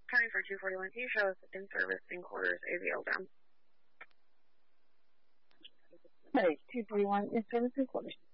County for 241T shows in service in quarters AVL down. Hey, 241 in service in quarters.